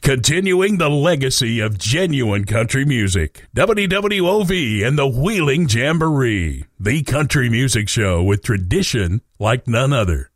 Continuing the legacy of genuine country music, WWOV and the Wheeling Jamboree, the country music show with tradition like none other.